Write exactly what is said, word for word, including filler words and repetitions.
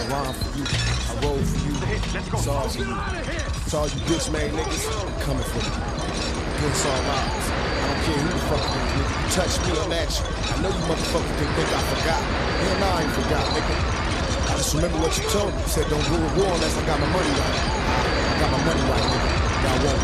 I rhyme for you, I roll for you, it's all for you. It's all you bitch made niggas coming for me. Against all odds. I don't care who the fuck you nigga. You touch me, I'm at you. I know you motherfuckers didn't think I forgot. Hell nah, I ain't forgot, nigga. I just remember what you told me. You said don't go to war unless I got my money right. I got my money right, nigga. Y'all won't.